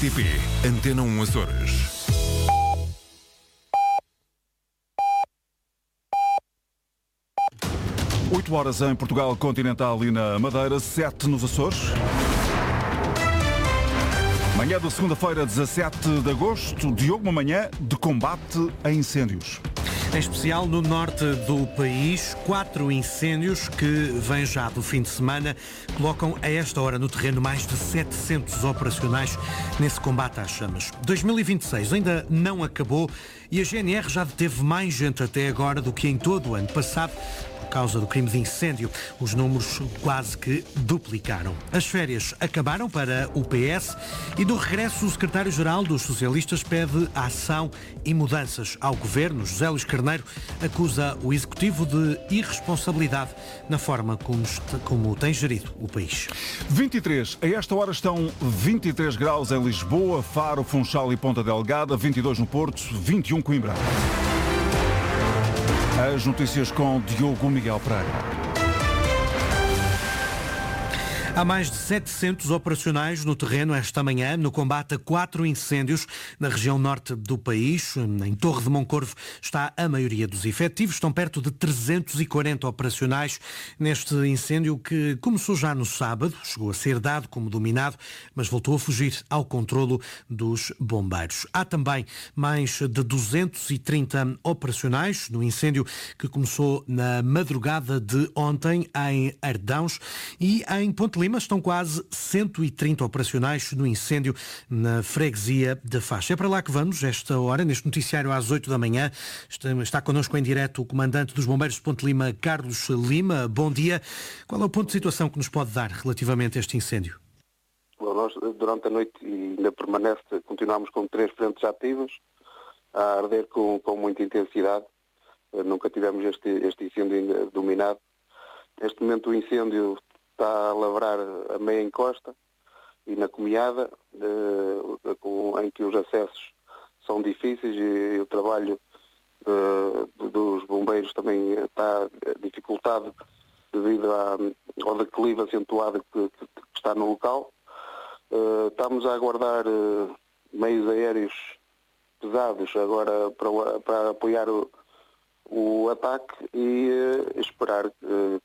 RTP Antena 1 Açores. Oito horas em Portugal Continental e na Madeira, 7 nos Açores. Manhã da segunda-feira, 17 de agosto, Diogo, uma manhã de combate a incêndios. Em especial no norte do país, 4 incêndios que vêm já do fim de semana colocam a esta hora no terreno mais de 700 operacionais nesse combate às chamas. 2026 ainda não acabou e a GNR já deteve mais gente até agora do que em todo o ano passado por causa do crime de incêndio. Os números quase que duplicaram. As férias acabaram para o PS e do regresso o secretário-geral dos socialistas pede ação e mudanças ao governo. José Luís Carneiro acusa o executivo de irresponsabilidade na forma como tem gerido o país. 23. A esta hora estão 23 graus em Lisboa, Faro, Funchal e Ponta Delgada, 22 no Porto, 21 Coimbra. As notícias com Diogo Miguel Pereira. Há mais de 700 operacionais no terreno esta manhã, no combate a 4 incêndios na região norte do país. Em Torre de Moncorvo está a maioria dos efetivos. Estão perto de 340 operacionais neste incêndio que começou já no sábado. Chegou a ser dado como dominado, mas voltou a fugir ao controlo dos bombeiros. Há também mais de 230 operacionais no incêndio que começou na madrugada de ontem em Ardãos e em Ponte Lima estão quase 130 operacionais no incêndio na freguesia da Faixa. É para lá que vamos, esta hora, neste noticiário às 8 da manhã. Está connosco em direto o comandante dos Bombeiros de Ponte Lima, Carlos Lima. Bom dia. Qual é o ponto de situação que nos pode dar relativamente a este incêndio? Nós, durante a noite, ainda continuamos com 3 frentes ativas, a arder com muita intensidade. Nunca tivemos este incêndio ainda dominado. Neste momento o incêndio está a lavrar a meia encosta e na comiada, em que os acessos são difíceis e o trabalho dos bombeiros também está dificultado devido ao declive acentuado que está no local. Estamos a aguardar meios aéreos pesados agora para apoiar o ataque e esperar que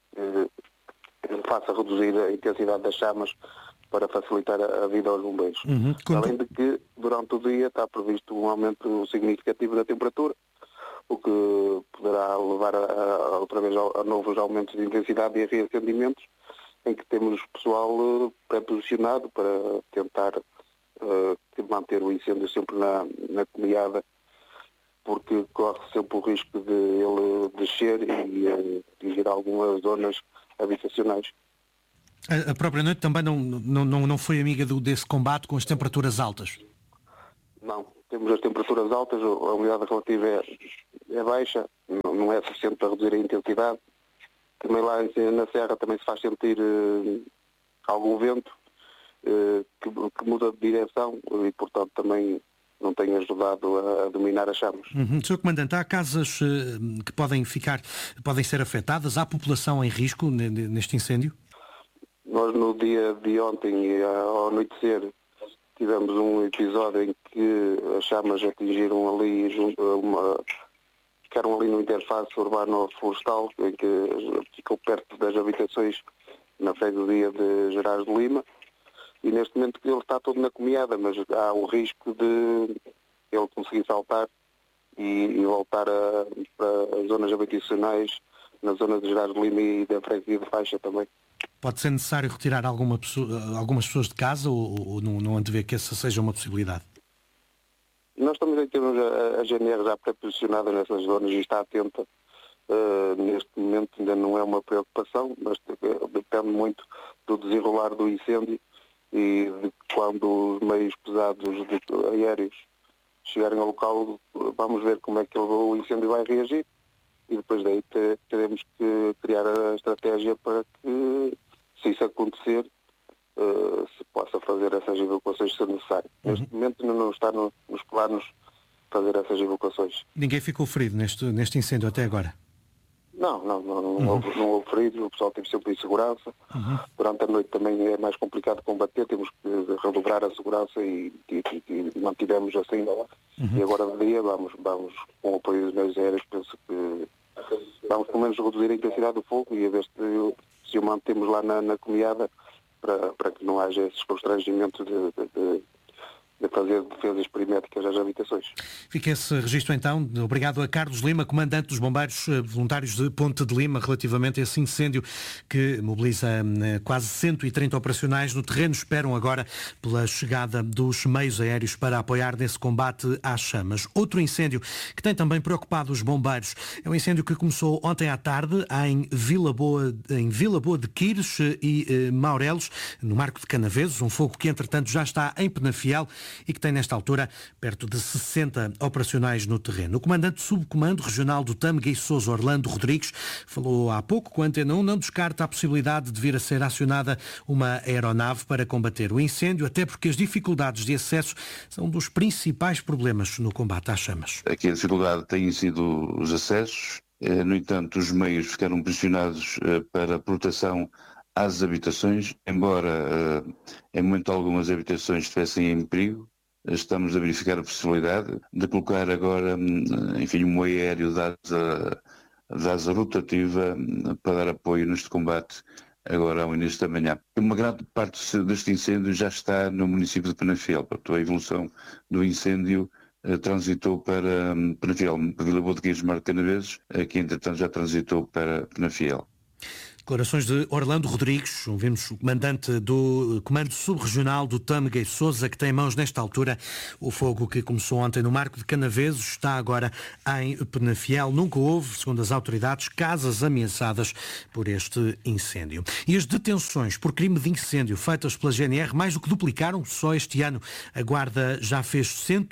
faça reduzir a intensidade das chamas para facilitar a vida aos bombeiros. Além de que, durante o dia, está previsto um aumento significativo da temperatura, o que poderá levar outra vez a novos aumentos de intensidade e a reacendimentos, em que temos pessoal pré-posicionado para tentar manter o incêndio sempre na comiada, porque corre sempre o risco de ele descer e atingir algumas zonas habitacionais. A própria noite também não foi amiga desse combate com as temperaturas altas? Não, temos as temperaturas altas, a umidade relativa é baixa, não é suficiente para reduzir a intensidade. Também lá na serra também se faz sentir algum vento que muda de direção e, portanto, também não tem ajudado a dominar as chamas. Sr. Comandante, há casas que podem ser afetadas? Há população em risco neste incêndio? Nós no dia de ontem e ao anoitecer tivemos um episódio em que as chamas atingiram ali, ficaram ali no interface urbano-florestal, em que ficou perto das habitações na freguesia de Gerais de Lima. E neste momento ele está todo na comiada, mas há o risco de ele conseguir saltar e voltar para as zonas habitacionais na zona de Gerais de Lima e da freguesia de Faixa também. Pode ser necessário retirar algumas pessoas de casa ou não antevê que essa seja uma possibilidade? Nós também temos a GNR já pré-posicionada nessas zonas e está atenta. Neste momento ainda não é uma preocupação, mas depende muito do desenrolar do incêndio e de quando os meios pesados aéreos chegarem ao local, vamos ver como é que o incêndio vai reagir e depois daí teremos que criar a estratégia para que, se isso acontecer, se possa fazer essas evacuações se necessário. Neste momento não está nos planos fazer essas evacuações. Ninguém ficou ferido neste incêndio até agora? Não houve feridos, o pessoal teve sempre em segurança. Durante a noite também é mais complicado combater, temos que redobrar a segurança e mantivemos assim. E agora de dia vamos com o apoio dos meios aéreos, penso que vamos pelo menos reduzir a intensidade do fogo e a ver se o mantemos lá na comiada para que não haja esses constrangimentos de fazer defesas perimétricas às habitações. Fica esse registro então. Obrigado a Carlos Lima, comandante dos Bombeiros Voluntários de Ponte de Lima, relativamente a esse incêndio que mobiliza quase 130 operacionais no terreno. Esperam agora pela chegada dos meios aéreos para apoiar nesse combate às chamas. Outro incêndio que tem também preocupado os bombeiros é um incêndio que começou ontem à tarde em Vila Boa de Quires e Maurelos, no Marco de Canaveses, um fogo que entretanto já está em Penafiel e que tem nesta altura perto de 60 operacionais no terreno. O comandante do Subcomando Regional do Tâmega e Sousa, Orlando Rodrigues, falou há pouco com a Antena 1, não descarta a possibilidade de vir a ser acionada uma aeronave para combater o incêndio, até porque as dificuldades de acesso são um dos principais problemas no combate às chamas. Aqui a dificuldade têm sido os acessos, no entanto os meios ficaram pressionados para proteção às habitações, embora em momento algumas habitações estivessem em perigo. Estamos a verificar a possibilidade de colocar agora, um aéreo da asa rotativa para dar apoio neste combate agora ao início da manhã. Uma grande parte deste incêndio já está no município de Penafiel, portanto a evolução do incêndio transitou para Penafiel, para Vila Boa de Quires, Marco de Canaveses, que entretanto já transitou para Penafiel. Declarações de Orlando Rodrigues, ouvimos o comandante do Comando Subregional do Tâmega e Sousa, que tem em mãos nesta altura o fogo que começou ontem no Marco de Canaveses, está agora em Penafiel. Nunca houve, segundo as autoridades, casas ameaçadas por este incêndio. E as detenções por crime de incêndio feitas pela GNR mais do que duplicaram só este ano. A Guarda já fez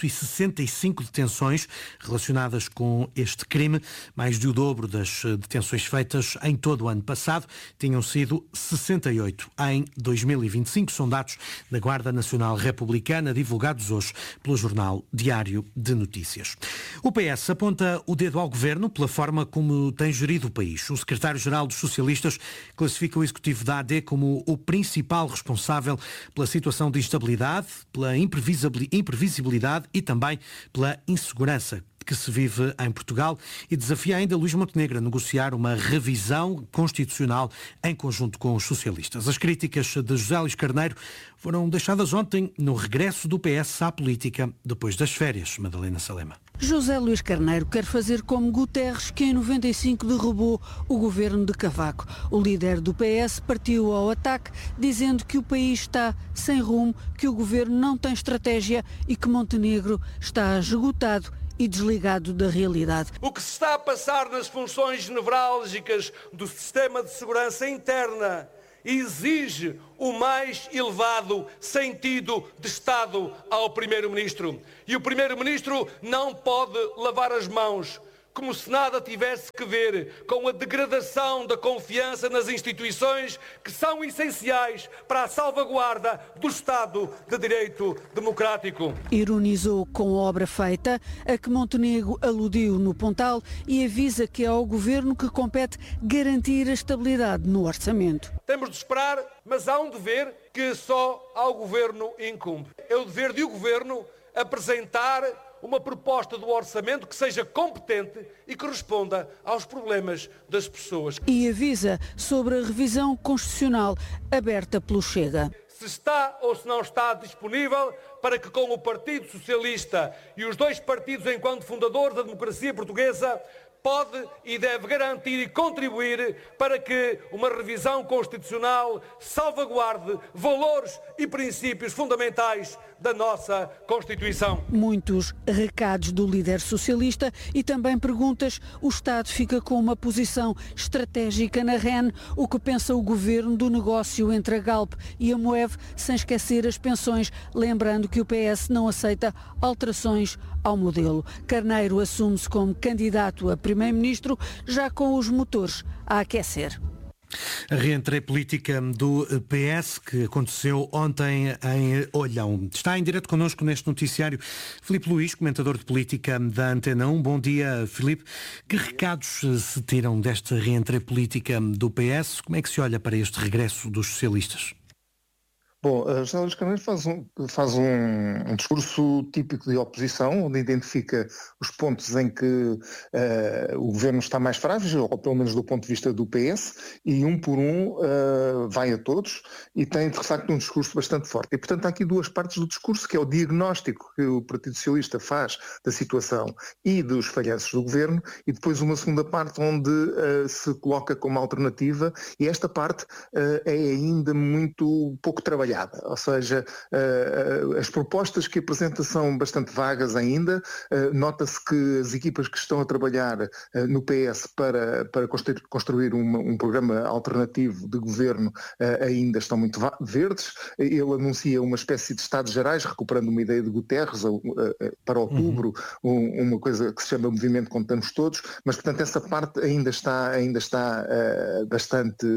165 detenções relacionadas com este crime, mais de o dobro das detenções feitas em todo o ano passado. Tinham sido 68 em 2025, são dados da Guarda Nacional Republicana, divulgados hoje pelo Jornal Diário de Notícias. O PS aponta o dedo ao Governo pela forma como tem gerido o país. O secretário-geral dos Socialistas classifica o Executivo da AD como o principal responsável pela situação de instabilidade, pela imprevisibilidade e também pela insegurança que se vive em Portugal e desafia ainda Luís Montenegro a negociar uma revisão constitucional em conjunto com os socialistas. As críticas de José Luís Carneiro foram deixadas ontem no regresso do PS à política depois das férias. Madalena Salema. José Luís Carneiro quer fazer como Guterres, que em 95 derrubou o governo de Cavaco. O líder do PS partiu ao ataque, dizendo que o país está sem rumo, que o governo não tem estratégia e que Montenegro está esgotado e desligado da realidade. O que se está a passar nas funções nevrálgicas do sistema de segurança interna exige o mais elevado sentido de Estado ao Primeiro-Ministro. E o Primeiro-Ministro não pode lavar as mãos, como se nada tivesse que ver com a degradação da confiança nas instituições que são essenciais para a salvaguarda do Estado de Direito Democrático. Ironizou com a obra feita, a que Montenegro aludiu no Pontal, e avisa que é ao Governo que compete garantir a estabilidade no orçamento. Temos de esperar, mas há um dever que só ao Governo incumbe. É o dever do Governo apresentar uma proposta do orçamento que seja competente e que responda aos problemas das pessoas. E avisa sobre a revisão constitucional aberta pelo Chega. Se está ou se não está disponível para que com o Partido Socialista e os dois partidos enquanto fundadores da democracia portuguesa pode e deve garantir e contribuir para que uma revisão constitucional salvaguarde valores e princípios fundamentais da nossa Constituição. Muitos recados do líder socialista e também perguntas. O Estado fica com uma posição estratégica na REN. O que pensa o Governo do negócio entre a Galp e a Moev, sem esquecer as pensões, lembrando que o PS não aceita alterações ao modelo. Carneiro assume-se como candidato a Primeiro-Ministro, já com os motores a aquecer. A reentrée política do PS que aconteceu ontem em Olhão. Está em direto connosco neste noticiário Filipe Luís, comentador de política da Antena 1. Bom dia, Filipe. Que recados se tiram desta reentrée política do PS? Como é que se olha para este regresso dos socialistas? Bom, José Luís Carneiro faz um discurso típico de oposição, onde identifica os pontos em que o governo está mais frágil, ou pelo menos do ponto de vista do PS, e um por um vai a todos e tem de facto um discurso bastante forte. E portanto há aqui duas partes do discurso, que é o diagnóstico que o Partido Socialista faz da situação e dos falhanços do governo, e depois uma segunda parte onde se coloca como alternativa, e esta parte é ainda muito pouco trabalhada. Ou seja, as propostas que apresenta são bastante vagas ainda. Nota-se que as equipas que estão a trabalhar no PS para construir um programa alternativo de governo ainda estão muito verdes. Ele anuncia uma espécie de Estados Gerais, recuperando uma ideia de Guterres para outubro, uma coisa que se chama Movimento Contamos Todos, mas portanto essa parte ainda está bastante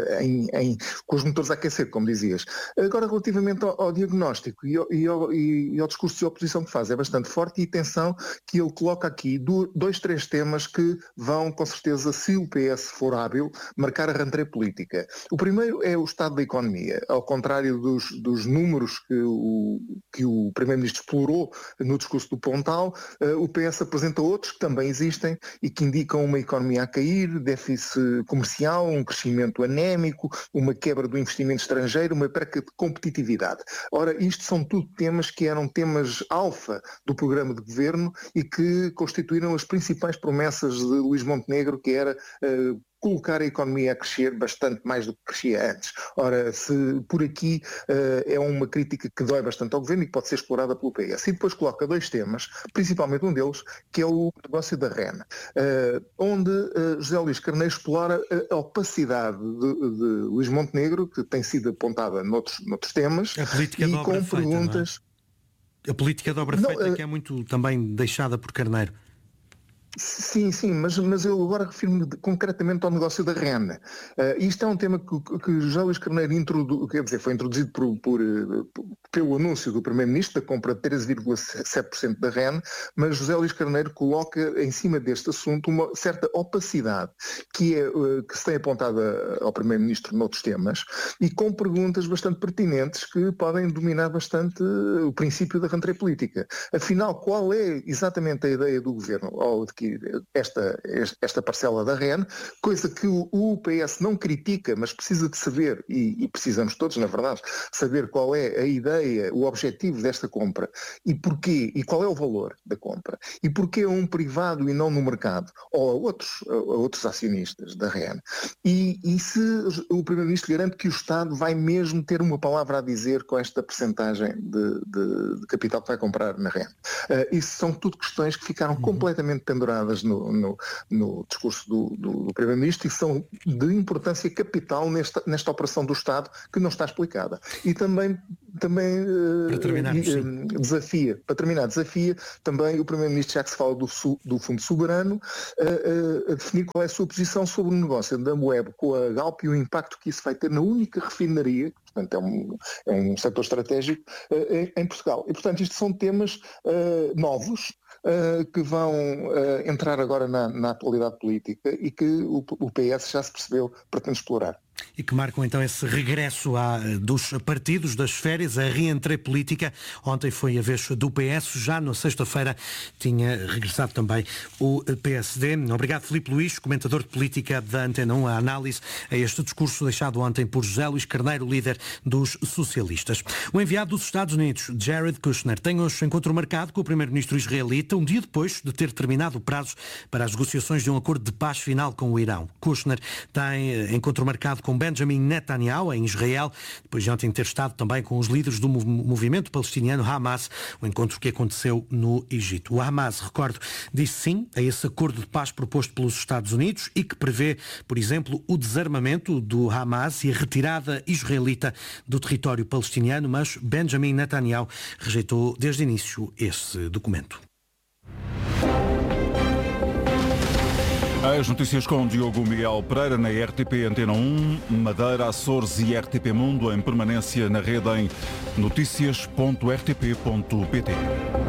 com os motores a aquecer, como dizias. Agora, relativamente ao diagnóstico e ao discurso de oposição que faz, é bastante forte, e atenção que ele coloca aqui 2-3 temas que vão, com certeza, se o PS for hábil, marcar a rentrée política. O primeiro é o estado da economia. Ao contrário dos números que o Primeiro-Ministro explorou no discurso do Pontal, o PS apresenta outros que também existem e que indicam uma economia a cair, déficit comercial, um crescimento anémico, uma quebra do investimento estrangeiro, uma perca de competitividade. Ora, isto são tudo temas que eram temas alfa do programa de governo e que constituíram as principais promessas de Luís Montenegro, que era colocar a economia a crescer bastante mais do que crescia antes. Ora, se por aqui é uma crítica que dói bastante ao governo e que pode ser explorada pelo PS. E depois coloca 2 temas, principalmente um deles, que é o negócio da REN, onde José Luís Carneiro explora a opacidade de Luís Montenegro, que tem sido apontada noutros temas, a política e de obra com feita, perguntas... A política de obra feita que é muito também deixada por Carneiro. Sim, mas eu agora refiro-me concretamente ao negócio da REN. Isto é um tema que José Luís Carneiro foi introduzido pelo anúncio do Primeiro-Ministro da compra de 13,7% da REN, mas José Luís Carneiro coloca em cima deste assunto uma certa opacidade que se tem apontado ao Primeiro-Ministro noutros temas, e com perguntas bastante pertinentes que podem dominar bastante o princípio da rentrée política. Afinal, qual é exatamente a ideia do Governo ao adquirir esta parcela da REN, coisa que o PS não critica, mas precisa de saber, e precisamos todos, na verdade, saber qual é a ideia, o objetivo desta compra, e porquê, e qual é o valor da compra, e porquê a um privado e não no mercado, ou a outros acionistas da REN, e se o Primeiro-Ministro garante que o Estado vai mesmo ter uma palavra a dizer com esta percentagem de capital que vai comprar na REN. Isso são tudo questões que ficaram completamente penduradas no discurso do Primeiro-Ministro e são de importância capital nesta operação do Estado que não está explicada. E também desafia também o Primeiro-Ministro, já que se fala do Fundo Soberano, a definir qual é a sua posição sobre o negócio da Moeb com a Galp e o impacto que isso vai ter na única refinaria, portanto é um setor estratégico em Portugal. E portanto isto são temas novos, que vão entrar agora na atualidade política e que o PS já se percebeu pretende explorar. E que marcam então esse regresso dos partidos, das férias, a reentrée política. Ontem foi a vez do PS, já na sexta-feira tinha regressado também o PSD. Obrigado, Filipe Luís, comentador de política da Antena 1, a análise a este discurso deixado ontem por José Luís Carneiro, líder dos socialistas. O enviado dos Estados Unidos, Jared Kushner, tem hoje encontro marcado com o primeiro-ministro israelita, um dia depois de ter terminado o prazo para as negociações de um acordo de paz final com o Irão. Kushner tem encontro marcado com Benjamin Netanyahu, em Israel, depois de ontem ter estado também com os líderes do movimento palestiniano Hamas, o encontro que aconteceu no Egito. O Hamas, recordo, disse sim a esse acordo de paz proposto pelos Estados Unidos e que prevê, por exemplo, o desarmamento do Hamas e a retirada israelita do território palestiniano, mas Benjamin Netanyahu rejeitou desde o início esse documento. As notícias com Diogo Miguel Pereira na RTP Antena 1, Madeira, Açores e RTP Mundo em permanência na rede em noticias.rtp.pt.